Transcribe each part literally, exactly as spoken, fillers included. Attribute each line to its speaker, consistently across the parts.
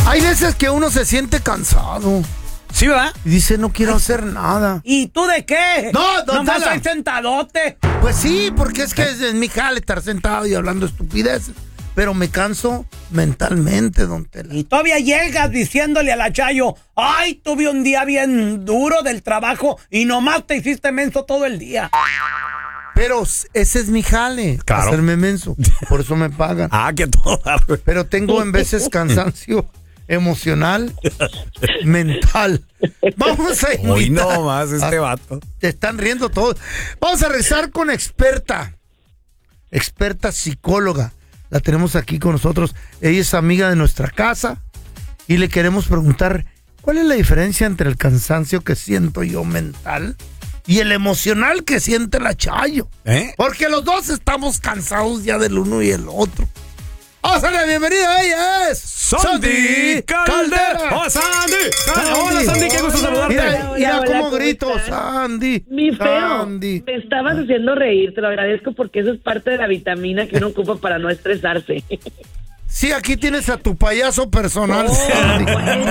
Speaker 1: Hay veces que uno se siente cansado.
Speaker 2: ¿Sí, verdad?
Speaker 1: Y dice, no quiero hacer nada.
Speaker 2: ¿Y tú de qué?
Speaker 1: No, don
Speaker 2: Nomás
Speaker 1: Tela.
Speaker 2: soy sentadote.
Speaker 1: Pues sí, porque es que es, es mi jale estar sentado y hablando estupideces. Pero me canso mentalmente, don Tela.
Speaker 2: Y todavía llegas diciéndole a la Chayo, ay, tuve un día bien duro del trabajo y nomás te hiciste menso todo el día.
Speaker 1: Pero ese es mi jale,
Speaker 3: Claro.
Speaker 1: hacerme menso. Por eso me pagan.
Speaker 3: Ah, que todo.
Speaker 1: Pero tengo en veces cansancio emocional, mental. Vamos a invitar.
Speaker 3: Hoy no más este
Speaker 1: a-
Speaker 3: vato.
Speaker 1: Te están riendo todos. Vamos a rezar con experta. Experta psicóloga. La tenemos aquí con nosotros. Ella es amiga de nuestra casa. Y le queremos preguntar, ¿cuál es la diferencia entre el cansancio que siento yo mental y el emocional que siente la Chayo?
Speaker 3: ¿Eh?
Speaker 1: Porque los dos estamos cansados ya del uno y el otro. ¡Vamos a la bienvenida! Ella es
Speaker 3: Sandy Caldera. ¡Hola, Sandy! Hola, Sandy, qué gusto saludarte.
Speaker 1: Mira,
Speaker 4: Hola,
Speaker 1: mira
Speaker 4: hola,
Speaker 1: cómo
Speaker 4: ¿cómo
Speaker 1: grito,
Speaker 4: estás?
Speaker 1: Sandy.
Speaker 4: Mi feo,
Speaker 1: Sandy.
Speaker 4: me estabas haciendo reír, te lo agradezco porque eso es parte de la vitamina que uno ocupa para no estresarse.
Speaker 1: Sí, aquí tienes a tu payaso personal,
Speaker 4: Oh,
Speaker 1: Sandy.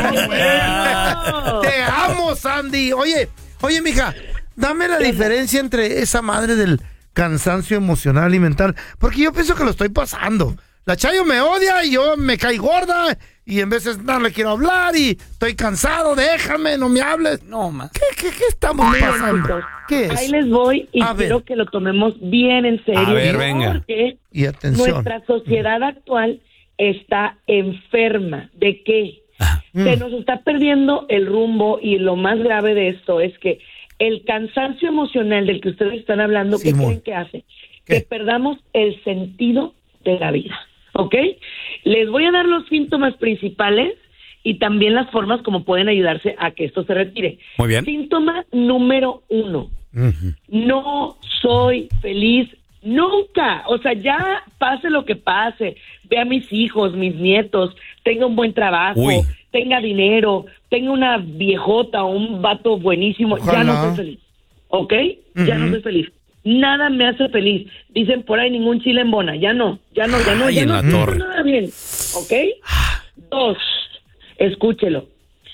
Speaker 4: bueno.
Speaker 1: Te amo, Sandy. Oye, oye, mija, dame la diferencia entre esa madre del cansancio emocional y mental, porque yo pienso que lo estoy pasando. La Chayo me odia y yo me caí gorda y en veces no le quiero hablar y estoy cansado, déjame, no me hables.
Speaker 2: No, más.
Speaker 1: ¿Qué, qué, qué estamos
Speaker 4: Miren,
Speaker 1: pasando?
Speaker 4: chicos,
Speaker 1: ¿Qué es?
Speaker 4: Ahí les voy y
Speaker 1: A ver.
Speaker 4: quiero que lo tomemos bien en serio.
Speaker 3: A ver, venga.
Speaker 4: Porque
Speaker 1: Y atención.
Speaker 4: nuestra sociedad actual está enferma. ¿De qué?
Speaker 1: Mm.
Speaker 4: Se nos está perdiendo el rumbo y lo más grave de esto es que el cansancio emocional del que ustedes están hablando, ¿qué
Speaker 1: Simón.
Speaker 4: creen que hace?
Speaker 1: ¿Qué?
Speaker 4: Que perdamos el sentido de la vida, ¿ok? Les voy a dar los síntomas principales y también las formas como pueden ayudarse a que esto se retire.
Speaker 3: Muy bien.
Speaker 4: Síntoma número uno.
Speaker 1: Ujú.
Speaker 4: No soy feliz nunca. O sea, ya pase lo que pase, ve a mis hijos, mis nietos, tenga un buen trabajo,
Speaker 3: Uy.
Speaker 4: tenga dinero, tenga una viejota o un vato buenísimo, ya
Speaker 1: Ojalá.
Speaker 4: no soy feliz. ¿Ok? Ya no
Speaker 1: Ujú.
Speaker 4: soy feliz. Nada me hace feliz. Dicen por ahí ningún chile en bona. Ya no, ya no, ya no,
Speaker 3: Ay,
Speaker 4: ya
Speaker 3: en
Speaker 4: no.
Speaker 3: la
Speaker 4: no,
Speaker 3: torre.
Speaker 4: nada bien. ¿Ok? Dos, escúchelo.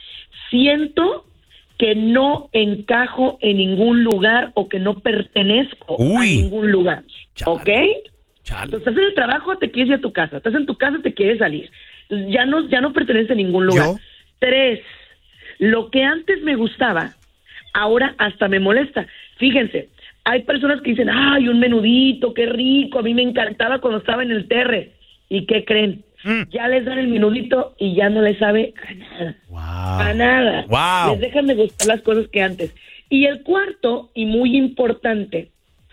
Speaker 4: Siento que no encajo en ningún lugar o que no pertenezco
Speaker 3: Uy.
Speaker 4: a ningún lugar.
Speaker 3: Chale.
Speaker 4: ¿Ok?
Speaker 3: Chale.
Speaker 4: Entonces, estás en el trabajo, te quieres ir a tu casa. Estás en tu casa, te quieres salir. Entonces, ya no, ya no perteneces a ningún lugar.
Speaker 1: ¿Yo?
Speaker 4: Tres, lo que antes me gustaba, ahora hasta me molesta. Fíjense, hay personas que dicen, ay, un menudito, qué rico, a mí me encantaba cuando estaba en el terre. ¿Y qué creen?
Speaker 1: Mm.
Speaker 4: Ya les dan el menudito y ya no les sabe a nada.
Speaker 3: Wow.
Speaker 4: A nada.
Speaker 3: Wow.
Speaker 4: Les dejan de gustar las cosas que antes. Y el cuarto, y muy importante,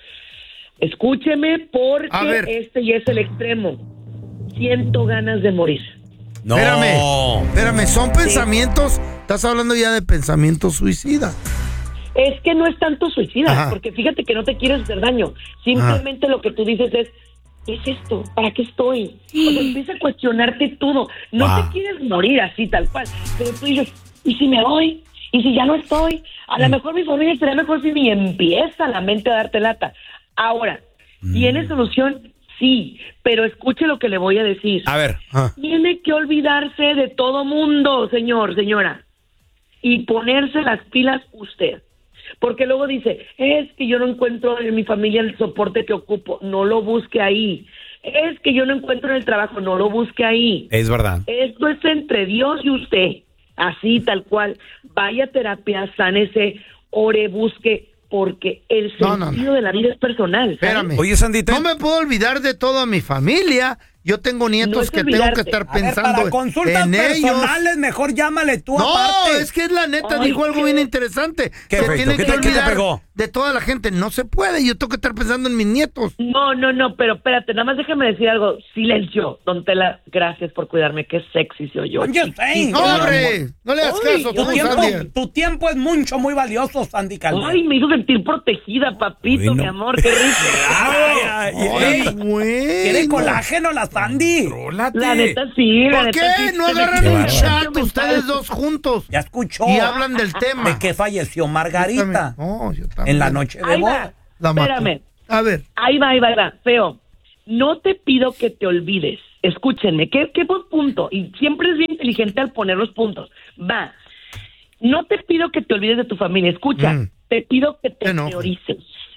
Speaker 4: escúcheme porque
Speaker 1: A ver.
Speaker 4: este ya es el extremo. Siento ganas de morir.
Speaker 3: No.
Speaker 1: Espérame, espérame, son pensamientos, estás hablando ya de pensamientos suicidas.
Speaker 4: Es que no es tanto suicida,
Speaker 1: Ajá.
Speaker 4: porque fíjate que no te quieres hacer daño. Simplemente lo que tú dices es, ¿qué es esto? ¿Para qué estoy? O sea, empieza a cuestionarte todo. No
Speaker 3: Wow.
Speaker 4: te quieres morir así, tal cual. Pero tú dices, ¿y si me voy? ¿Y si ya no estoy? A lo mejor mi familia estaría mejor si ni empieza la mente a darte lata. Ahora, ¿tiene solución? Sí, pero escuche lo que le voy a decir.
Speaker 3: A ver.
Speaker 1: Ah.
Speaker 4: Tiene que olvidarse de todo mundo, señor, señora, y ponerse las pilas usted. Porque luego dice, es que yo no encuentro en mi familia el soporte que ocupo. No lo busque ahí. Es que yo no encuentro en el trabajo. No lo busque ahí.
Speaker 3: Es verdad.
Speaker 4: Esto es entre Dios y usted. Así, tal cual. Vaya a terapia, sánese, ore, busque, porque el
Speaker 1: No,
Speaker 4: sentido
Speaker 1: no, no.
Speaker 4: de la vida es personal. ¿sabes?
Speaker 1: Espérame.
Speaker 3: Oye, Sandy, te-
Speaker 1: No me puedo olvidar de toda mi familia. Yo tengo
Speaker 4: No
Speaker 1: nietos
Speaker 4: es
Speaker 1: que
Speaker 4: olvidarte.
Speaker 1: tengo que estar
Speaker 2: A ver,
Speaker 1: pensando
Speaker 2: para consultas
Speaker 1: en ellos.
Speaker 2: personales, mejor llámale tú
Speaker 1: No,
Speaker 2: aparte.
Speaker 1: es que es la neta,
Speaker 4: Ay,
Speaker 1: dijo algo
Speaker 4: qué-
Speaker 1: bien interesante.
Speaker 3: ¿Qué,
Speaker 1: Se
Speaker 3: Feito?
Speaker 1: tiene
Speaker 3: ¿Qué
Speaker 1: que
Speaker 3: te- qué te
Speaker 1: olvidar
Speaker 3: pegó?
Speaker 1: de toda la gente. No se puede. Yo tengo que estar pensando en mis nietos.
Speaker 4: No, no, no, pero espérate, nada más déjame decir algo. Silencio, don Tela, gracias por cuidarme, qué sexy se oyó.
Speaker 2: I'm just saying.
Speaker 1: No, hombre, no le hagas
Speaker 4: Ay,
Speaker 1: caso.
Speaker 4: yo
Speaker 1: tú,
Speaker 2: Tu tiempo,
Speaker 1: Sandy.
Speaker 2: tu tiempo es mucho, muy valioso, Sandy Caldera.
Speaker 4: Ay, me hizo sentir protegida, papito,
Speaker 3: Bueno.
Speaker 4: mi amor, qué rico.
Speaker 2: Ay, ay,
Speaker 1: Ay,
Speaker 2: ey,
Speaker 1: güey,
Speaker 2: ¿Quiere
Speaker 1: no.
Speaker 2: colágeno la Sandy?
Speaker 3: Rólate.
Speaker 4: La neta sí, la
Speaker 1: ¿Por
Speaker 4: neta
Speaker 1: qué
Speaker 4: sí.
Speaker 1: no
Speaker 4: Se me
Speaker 1: agarran
Speaker 4: quitó
Speaker 1: un
Speaker 4: el
Speaker 1: chat
Speaker 4: cansancio
Speaker 1: ustedes
Speaker 4: mental.
Speaker 1: dos juntos
Speaker 2: Ya escuchó.
Speaker 1: y hablan del tema?
Speaker 2: De que falleció Margarita
Speaker 1: No, yo también.
Speaker 2: en la noche de
Speaker 4: Ahí va,
Speaker 2: boda.
Speaker 1: La mató.
Speaker 4: espérame.
Speaker 1: A ver.
Speaker 4: Ahí va, ahí va, ahí va. Feo, no te pido que te olvides. Escúchenme, qué, qué buen punto. Y siempre es bien, inteligente al poner los puntos. Va, no te pido que te olvides de tu familia, escucha, mm. te pido que te no. priorices,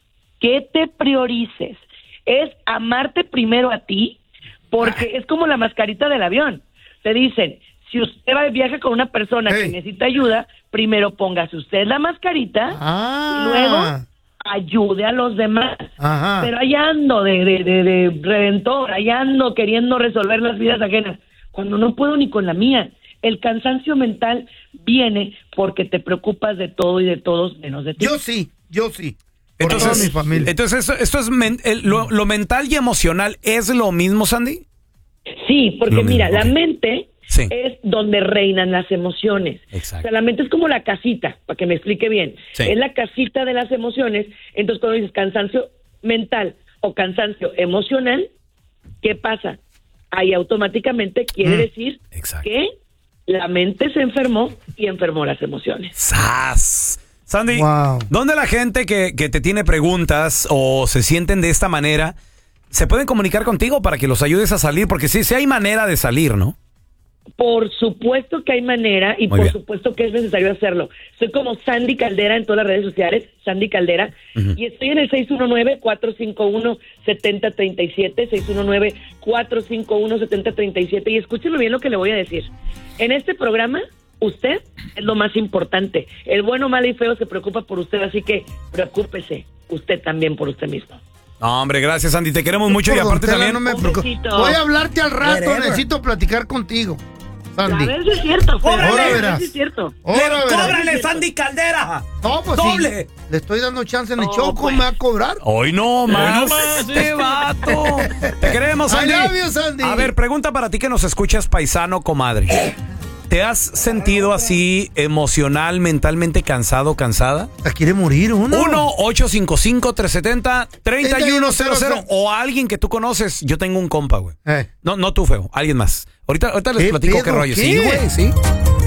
Speaker 4: que te priorices. Es amarte primero a ti, porque ah. es como la mascarita del avión. Te dicen, si usted va de viaje con una persona hey. que necesita ayuda, primero póngase usted la mascarita ah. y luego ayude a los demás. Ajá. Pero allá ando de, de, de, de redentor, allá ando queriendo resolver las vidas ajenas, cuando no puedo ni con la mía. El cansancio mental viene porque te preocupas de todo y de todos menos de ti.
Speaker 1: Yo sí, yo sí.
Speaker 3: Por entonces, toda mi familia. Entonces, esto, esto es men, el, lo, lo mental y emocional, ¿es lo mismo, Sandy?
Speaker 4: Sí, porque mira, okay. la mente sí. es donde reinan las emociones. Exacto. O sea, la mente es como la casita, para que me explique bien. Sí. Es la casita de las emociones. Entonces, cuando dices cansancio mental o cansancio emocional, ¿qué pasa? Ahí automáticamente quiere mm. decir Exacto. que la mente se enfermó y enfermó las emociones.
Speaker 3: ¡Sas! Sandy, wow. ¿dónde la gente que, que te tiene preguntas o se sienten de esta manera se pueden comunicar contigo para que los ayudes a salir? Porque sí, sí hay manera de salir, ¿no?
Speaker 4: Por supuesto que hay manera y Muy por bien. supuesto que es necesario hacerlo. Soy como Sandy Caldera en todas las redes sociales, Sandy Caldera, uh-huh. y estoy en el seis uno nueve, cuatro cinco uno, siete cero tres siete, seis uno nueve, cuatro cinco uno, siete cero tres siete, y escúchenlo bien lo que le voy a decir. En este programa, usted es lo más importante. El bueno, malo y feo se preocupa por usted, así que preocúpese usted también por usted mismo.
Speaker 3: No, hombre, gracias, Sandy, te queremos mucho y aparte también...
Speaker 1: No me Voy a hablarte al rato, Whatever. necesito platicar contigo. Sandy.
Speaker 4: A ver si es cierto.
Speaker 1: Cóbrale,
Speaker 4: si es cierto.
Speaker 2: Cóbrale, Sandy Caldera.
Speaker 1: No, pues doble. Sí, le estoy dando chance en el oh, Choco, pues. me va a cobrar.
Speaker 3: Hoy no más. Hoy no más, este vato. Te queremos, Sandy.
Speaker 1: I love you, Sandy.
Speaker 3: A ver, pregunta para ti que nos escuchas, paisano, comadre. ¿Te has sentido así emocional, mentalmente cansado, cansada?
Speaker 1: ¿La quiere morir uno?
Speaker 3: uno ocho cinco cinco, tres siete cero, tres uno cero cero o alguien que tú conoces. Yo tengo un compa, güey. Eh. No, no tú, feo, alguien más. Ahorita, ahorita les platico qué rollo. ¿Qué? Sí, güey, sí.